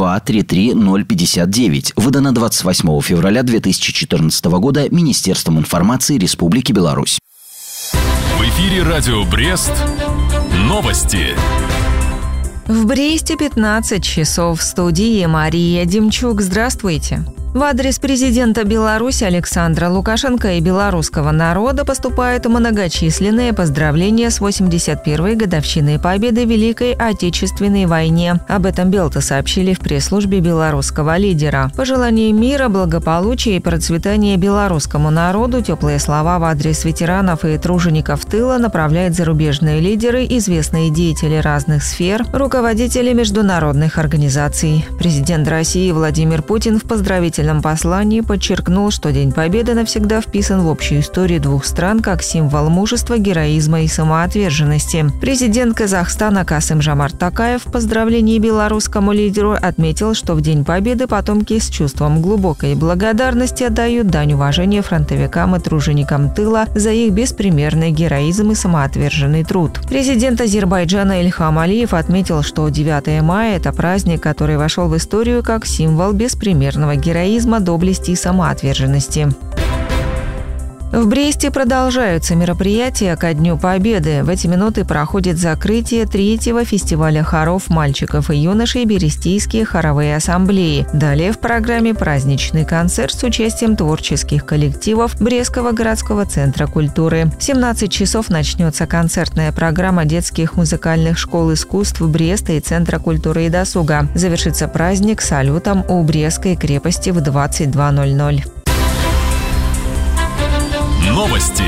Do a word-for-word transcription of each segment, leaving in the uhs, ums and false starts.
два три три ноль пятьдесят девять. Выдано двадцать восьмого февраля две тысячи четырнадцатого года Министерством информации Республики Беларусь. В эфире радио Брест. Новости. В Бресте пятнадцать часов. В студии Мария Демчук. Здравствуйте. В адрес президента Беларуси Александра Лукашенко и белорусского народа поступают многочисленные поздравления с восемьдесят первой годовщиной победы в Великой Отечественной войне. Об этом Белта сообщили в пресс-службе белорусского лидера. Пожелания мира, благополучия и процветания белорусскому народу, теплые слова в адрес ветеранов и тружеников тыла направляют зарубежные лидеры, известные деятели разных сфер, руководители международных организаций. Президент России Владимир Путин в поздравительном В послании подчеркнул, что День Победы навсегда вписан в общую историю двух стран как символ мужества, героизма и самоотверженности. Президент Казахстана Касым-Жомарт Токаев в поздравлении белорусскому лидеру отметил, что в День Победы потомки с чувством глубокой благодарности отдают дань уважения фронтовикам и труженикам тыла за их беспримерный героизм и самоотверженный труд. Президент Азербайджана Ильхам Алиев отметил, что девятое мая – это праздник, который вошел в историю как символ беспримерного героизма, доблести и самоотверженности. В Бресте продолжаются мероприятия ко Дню Победы. В эти минуты проходит закрытие третьего фестиваля хоров мальчиков и юношей «Берестейские хоровые ассамблеи». Далее в программе праздничный концерт с участием творческих коллективов Брестского городского центра культуры. В семнадцать часов начнется концертная программа детских музыкальных школ искусств Бреста и Центра культуры и досуга. Завершится праздник салютом у Брестской крепости в двадцать два ноль ноль. Новости.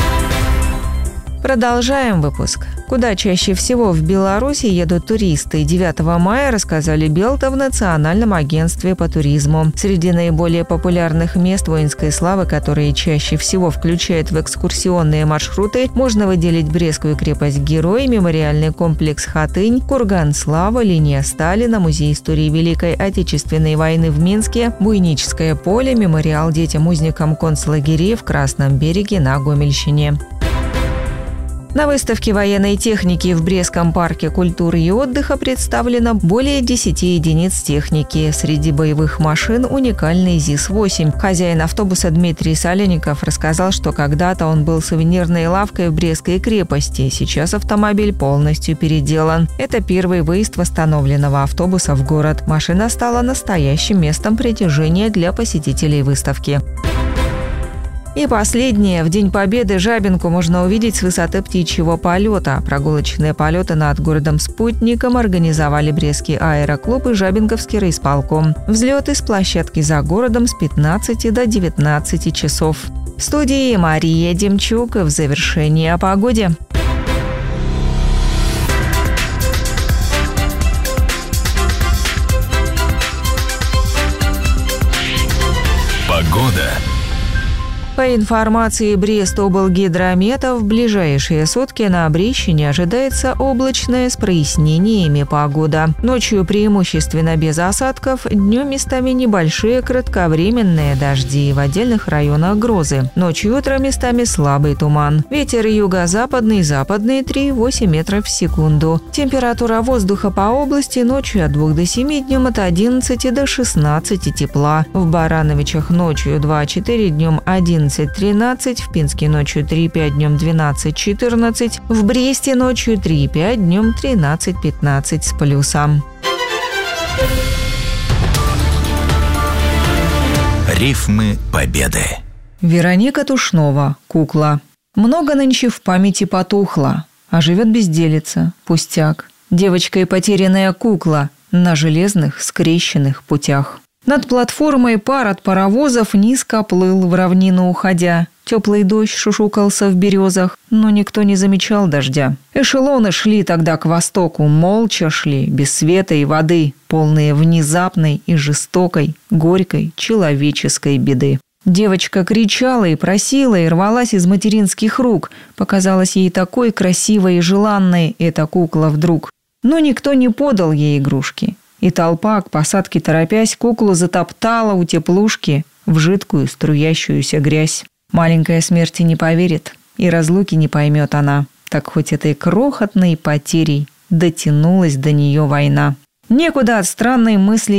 Продолжаем выпуск. Куда чаще всего в Беларуси едут туристы? девятого мая рассказали Белта в Национальном агентстве по туризму. Среди наиболее популярных мест воинской славы, которые чаще всего включают в экскурсионные маршруты, можно выделить Брестскую крепость-герой, мемориальный комплекс Хатынь, Курган славы, линия Сталина, музей истории Великой Отечественной войны в Минске, Буйническое поле, мемориал детям-узникам концлагерей в Красном береге на Гомельщине. На выставке военной техники в Брестском парке культуры и отдыха представлено более десяти единиц техники. Среди боевых машин уникальный ЗИС восемь. Хозяин автобуса Дмитрий Солеников рассказал, что когда-то он был сувенирной лавкой в Брестской крепости. Сейчас автомобиль полностью переделан. Это первый выезд восстановленного автобуса в город. Машина стала настоящим местом притяжения для посетителей выставки. И последнее. В День Победы Жабинку можно увидеть с высоты птичьего полета. Прогулочные полеты над городом-спутником организовали Брестский аэроклуб и Жабинковский райисполком. Взлеты с площадки за городом с пятнадцати до девятнадцати часов. В студии Мария Демчук. В завершении о погоде. Погода. По информации Брестоблгидромета, в ближайшие сутки на Брещине ожидается облачная с прояснениями погода. Ночью преимущественно без осадков, днем местами небольшие кратковременные дожди, в отдельных районах грозы. Ночью и утром местами слабый туман. Ветер юго-западный, западный три-восемь метров в секунду. Температура воздуха по области ночью от двух до семи, днем от одиннадцати до шестнадцати тепла. В Барановичах ночью два-четыре, днем одиннадцать тринадцать, в Пинске ночью три-пять, днем двенадцать-четырнадцать, в Бресте ночью три-пять, днем тринадцать-пятнадцать с плюсом. Рифмы Победы. Вероника Тушнова. Кукла. Много нынче в памяти потухло, а живет безделица, пустяк. Девочка и потерянная кукла на железных скрещенных путях. Над платформой пар от паровозов низко плыл в равнину уходя. Теплый дождь шушукался в березах, но никто не замечал дождя. Эшелоны шли тогда к востоку, молча шли, без света и воды, полные внезапной и жестокой, горькой человеческой беды. Девочка кричала и просила, и рвалась из материнских рук. Показалась ей такой красивой и желанной эта кукла вдруг. Но никто не подал ей игрушки. И толпа, к посадке торопясь, куклу затоптала у теплушки в жидкую струящуюся грязь. Маленькая смерти не поверит, и разлуки не поймет она. Так хоть этой крохотной потерей дотянулась до нее война. Некуда от странной мысли